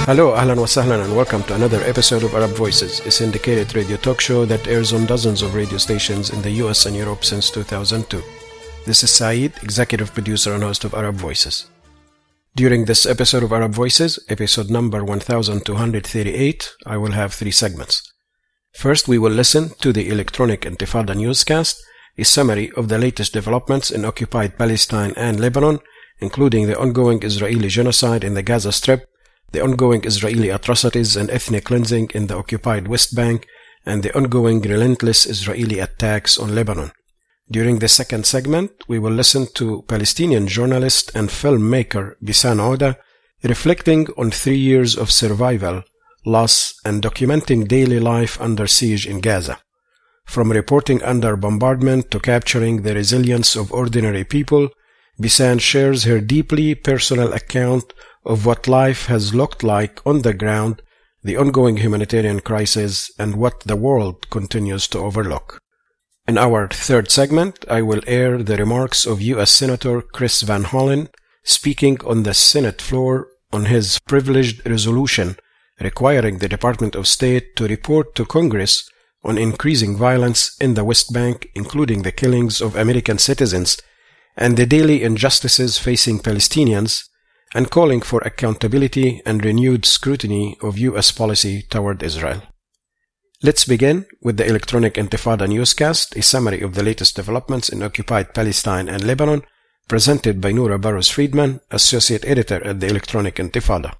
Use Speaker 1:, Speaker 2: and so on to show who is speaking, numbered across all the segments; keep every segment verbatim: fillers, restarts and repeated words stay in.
Speaker 1: Hello, ahlan wa sahlan, and welcome to another episode of Arab Voices, a syndicated radio talk show that airs on dozens of radio stations in the U S and Europe since two thousand two. This is Saeed, executive producer and host of Arab Voices. During this episode of Arab Voices, episode number one thousand two hundred thirty-eight, I will have three segments. First, we will listen to the Electronic Intifada newscast, a summary of the latest developments in occupied Palestine and Lebanon, including the ongoing Israeli genocide in the Gaza Strip, the ongoing Israeli atrocities and ethnic cleansing in the occupied West Bank, and the ongoing relentless Israeli attacks on Lebanon. During the second segment, we will listen to Palestinian journalist and filmmaker Bisan Oda reflecting on three years of survival, loss, and documenting daily life under siege in Gaza. From reporting under bombardment to capturing the resilience of ordinary people, Bisan shares her deeply personal account of what life has looked like on the ground, the ongoing humanitarian crisis, and what the world continues to overlook. In our third segment, I will air the remarks of U S Senator Chris Van Hollen speaking on the Senate floor on his privileged resolution requiring the Department of State to report to Congress on increasing violence in the West Bank, including the killings of American citizens and the daily injustices facing Palestinians, and calling for accountability and renewed scrutiny of U S policy toward Israel. Let's begin with the Electronic Intifada newscast, a summary of the latest developments in occupied Palestine and Lebanon, presented by Noura Barros-Friedman, Associate Editor at the Electronic Intifada.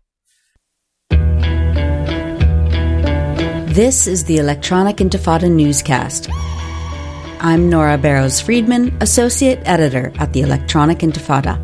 Speaker 2: This is the Electronic Intifada newscast. I'm Noura Barros-Friedman, Associate Editor at the Electronic Intifada.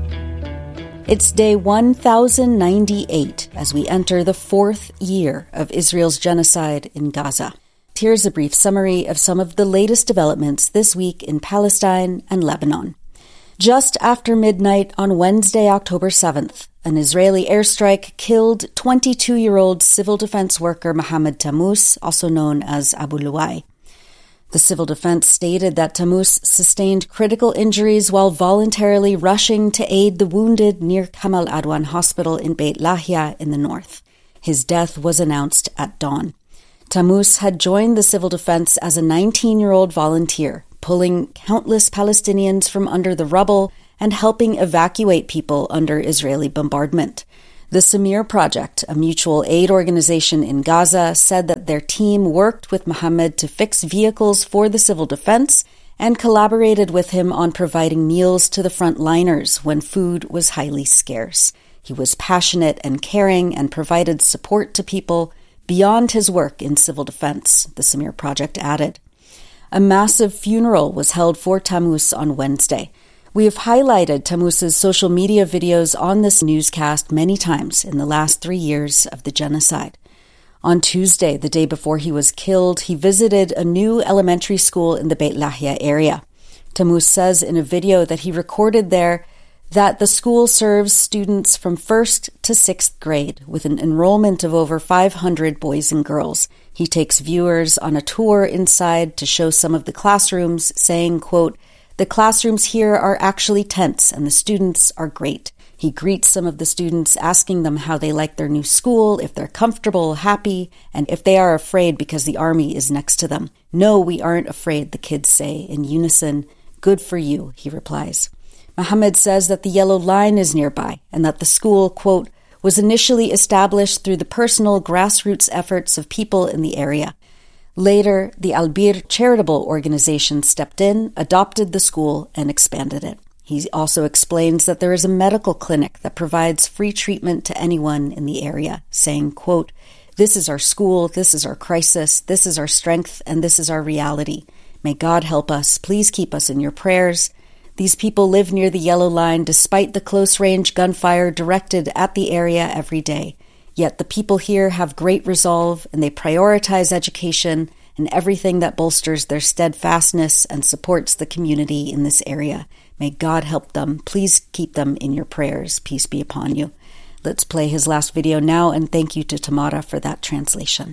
Speaker 2: It's day one thousand ninety-eight as we enter the fourth year of Israel's genocide in Gaza. Here's a brief summary of some of the latest developments this week in Palestine and Lebanon. Just after midnight on Wednesday, October seventh, an Israeli airstrike killed twenty-two-year-old civil defense worker Mohammed Tammous, also known as Abu Luwai. The civil defense stated that Tammous sustained critical injuries while voluntarily rushing to aid the wounded near Kamal Adwan Hospital in Beit Lahia in the north. His death was announced at dawn. Tammous had joined the civil defense as a nineteen-year-old volunteer, pulling countless Palestinians from under the rubble and helping evacuate people under Israeli bombardment. The Samir Project, a mutual aid organization in Gaza, said that their team worked with Mohammed to fix vehicles for the civil defense and collaborated with him on providing meals to the frontliners when food was highly scarce. He was passionate and caring and provided support to people beyond his work in civil defense, the Samir Project added. A massive funeral was held for Tammous on Wednesday. We have highlighted Tammous's social media videos on this newscast many times in the last three years of the genocide. On Tuesday, the day before he was killed, he visited a new elementary school in the Beit Lahia area. Tammous says in a video that he recorded there that the school serves students from first to sixth grade with an enrollment of over five hundred boys and girls. He takes viewers on a tour inside to show some of the classrooms, saying, quote, "The classrooms here are actually tents and the students are great." He greets some of the students, asking them how they like their new school, if they're comfortable, happy, and if they are afraid because the army is next to them. "No, we aren't afraid," the kids say in unison. "Good for you," he replies. Mohammed says that the Yellow Line is nearby and that the school, quote, was initially established through the personal grassroots efforts of people in the area. Later, the Al-Bir charitable organization stepped in, adopted the school, and expanded it. He also explains that there is a medical clinic that provides free treatment to anyone in the area, saying, quote, "This is our school, this is our crisis, this is our strength, and this is our reality. May God help us. Please keep us in your prayers." These people live near the Yellow Line despite the close-range gunfire directed at the area every day. Yet the people here have great resolve and they prioritize education and everything that bolsters their steadfastness and supports the community in this area. May God help them. Please keep them in your prayers. Peace be upon you. Let's play his last video now, and thank you to Tamara for that translation.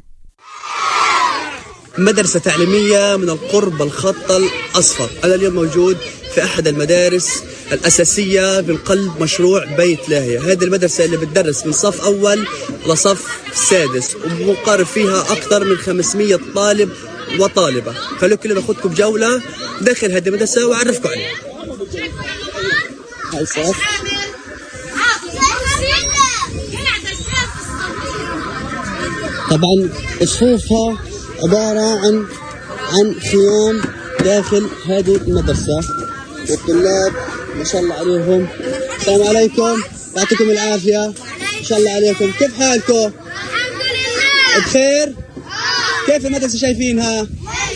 Speaker 3: مدرسة تعليمية من القرب الخط الأصفر. أنا اليوم موجود في أحد المدارس الأساسية من قلب مشروع بيت لاهيا. هذه المدرسة اللي بتدرس من صف أول لصف سادس ومقارب فيها أكثر من خمسمية طالب وطالبة. خلوك كلنا ناخذكم جولة داخل هذه المدرسة وأعرفكم عليها. هاي صف. طبعا صفوفها عبارة عن عن خيام داخل هذه المدرسة، والطلاب ما شاء الله عليهم. السلام عليكم، يعطيكم العافية، ما شاء الله عليكم. كيف حالكم؟ الحمد لله بخير. كيف المدرسة شايفينها؟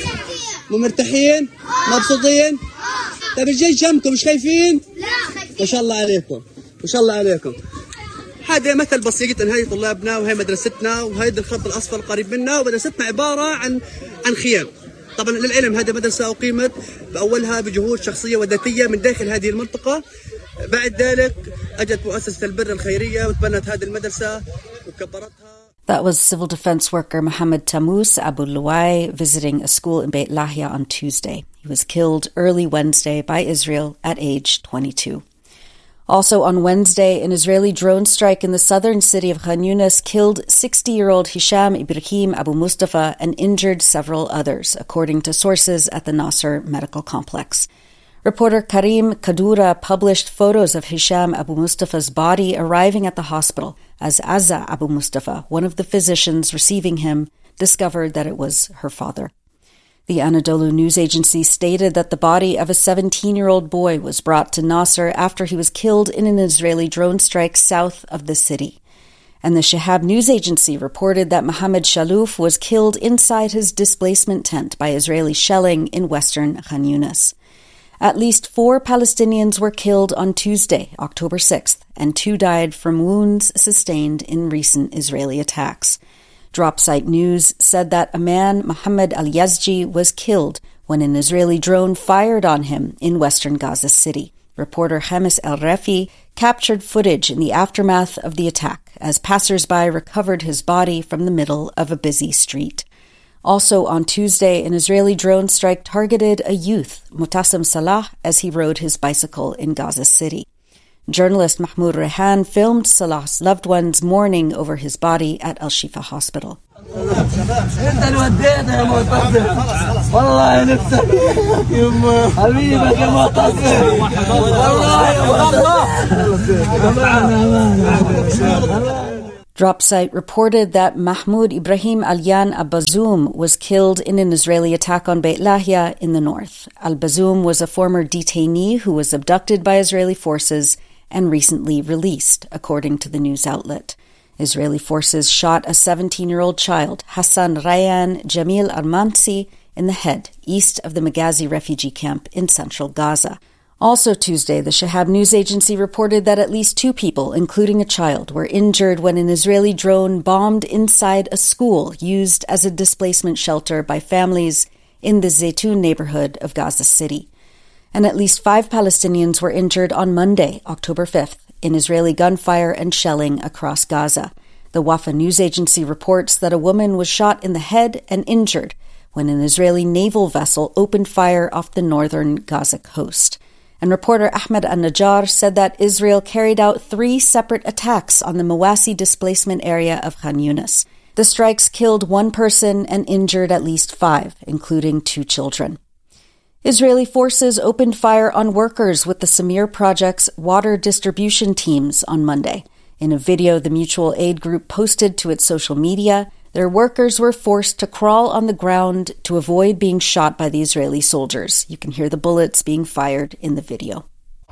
Speaker 3: مو مرتاحين؟ مبسوطين؟ طيب الجيش جنبكم مش خايفين؟ لا. ما شاء الله عليكم، ما شاء الله عليكم. هذا مثل بسيط، ان هاي طلابنا وهي مدرستنا وهذا الخط الاصفر القريب منا، ومدرستنا عباره عن عن خيام. طبعا للعلم هذه مدرسه اقيمت باولها بجهود شخصيه وذاتيه من داخل هذه المنطقه. بعد ذلك اجت مؤسسه البر الخيريه وتبنت هذه المدرسه وكبرتها.
Speaker 2: That was civil defense worker Mohammed Tamus Abu Luwai visiting a school in Beit Lahia on Tuesday. He was killed early Wednesday by Israel at age twenty-two. Also on Wednesday, an Israeli drone strike in the southern city of Khan Yunis killed sixty-year-old Hisham Ibrahim Abu Mustafa and injured several others, according to sources at the Nasser Medical Complex. Reporter Karim Kadura published photos of Hisham Abu Mustafa's body arriving at the hospital as Azza Abu Mustafa, one of the physicians receiving him, discovered that it was her father. The Anadolu news agency stated that the body of a seventeen-year-old boy was brought to Nasser after he was killed in an Israeli drone strike south of the city. And the Shihab news agency reported that Mohammed Shalouf was killed inside his displacement tent by Israeli shelling in western Khan Yunis. At least four Palestinians were killed on Tuesday, October sixth, and two died from wounds sustained in recent Israeli attacks. Dropsite News said that a man, Mohammed al-Yazji, was killed when an Israeli drone fired on him in western Gaza City. Reporter Hamis El-Refi captured footage in the aftermath of the attack as passers-by recovered his body from the middle of a busy street. Also on Tuesday, an Israeli drone strike targeted a youth, Mutassim Salah, as he rode his bicycle in Gaza City. Journalist Mahmoud Rehan filmed Salah's loved ones mourning over his body at Al-Shifa Hospital. Dropsite reported that Mahmoud Ibrahim Alyan Al-Bazoum was killed in an Israeli attack on Beit Lahia in the north. Al-Bazoum was a former detainee who was abducted by Israeli forces and recently released, according to the news outlet. Israeli forces shot a seventeen-year-old child, Hassan Rayyan Jamil Armansi, in the head, east of the Maghazi refugee camp in central Gaza. Also Tuesday, the Shihab news agency reported that at least two people, including a child, were injured when an Israeli drone bombed inside a school used as a displacement shelter by families in the Zaytun neighborhood of Gaza City. And at least five Palestinians were injured on Monday, October fifth, in Israeli gunfire and shelling across Gaza. The Wafa news agency reports that a woman was shot in the head and injured when an Israeli naval vessel opened fire off the northern Gaza coast. And reporter Ahmed Al-Najjar said that Israel carried out three separate attacks on the Mawasi displacement area of Khan Yunis. The strikes killed one person and injured at least five, including two children. Israeli forces opened fire on workers with the Samir Project's water distribution teams on Monday. In a video the mutual aid group posted to its social media, their workers were forced to crawl on the ground to avoid being shot by the Israeli soldiers. You can hear the bullets being fired in the video.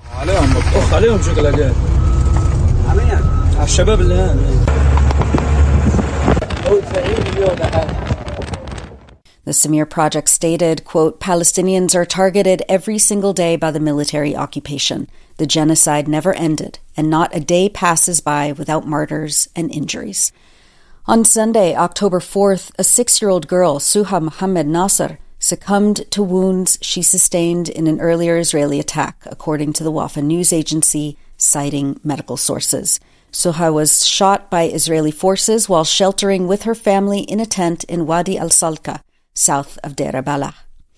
Speaker 2: The Samir Project stated, quote, Palestinians are targeted every single day by the military occupation. The genocide never ended, and not a day passes by without martyrs and injuries. On Sunday, October fourth, a six-year-old girl, Suha Mohammed Nasser, succumbed to wounds she sustained in an earlier Israeli attack, according to the Wafa news agency, citing medical sources. Suha was shot by Israeli forces while sheltering with her family in a tent in Wadi al-Salka, south of Deir Balah.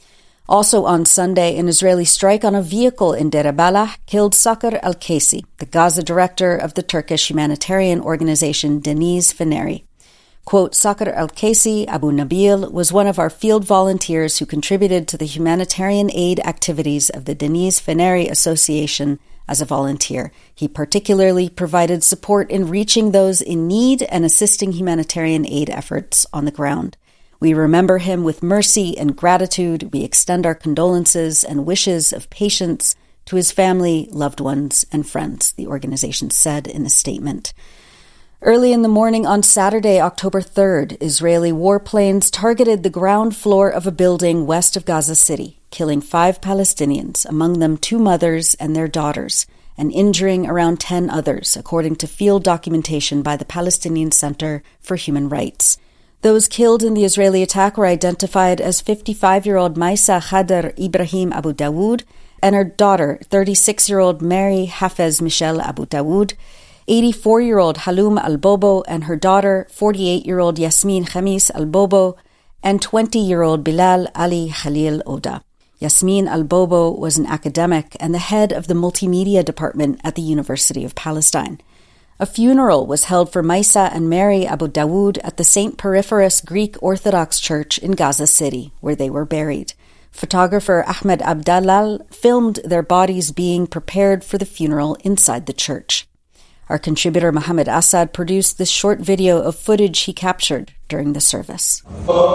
Speaker 2: Also on Sunday, an Israeli strike on a vehicle in Deir Balah killed Sakr al-Kaisi, the Gaza director of the Turkish humanitarian organization Deniz Feneri. Quote, Sakr al-Kaisi Abu Nabil was one of our field volunteers who contributed to the humanitarian aid activities of the Deniz Feneri Association as a volunteer. He particularly provided support in reaching those in need and assisting humanitarian aid efforts on the ground. We remember him with mercy and gratitude. We extend our condolences and wishes of patience to his family, loved ones, and friends, the organization said in a statement. Early in the morning on Saturday, October third, Israeli warplanes targeted the ground floor of a building west of Gaza City, killing five Palestinians, among them two mothers and their daughters, and injuring around ten others, according to field documentation by the Palestinian Center for Human Rights. Those killed in the Israeli attack were identified as fifty-five-year-old Maisa Khadr Ibrahim Abu Dawood and her daughter, thirty-six-year-old Mary Hafez Michelle Abu Dawood, eighty-four-year-old Halum Al-Bobo and her daughter, forty-eight-year-old Yasmin Khamis Al-Bobo, and twenty-year-old Bilal Ali Khalil Oda. Yasmin Al-Bobo was an academic and the head of the multimedia department at the University of Palestine. A funeral was held for Maisa and Mary Abu Dawood at the Saint Periphorus Greek Orthodox Church in Gaza City, where they were buried. Photographer Ahmed Abdalal filmed their bodies being prepared for the funeral inside the church. Our contributor Mohammed Assad produced this short video of footage he captured during the service.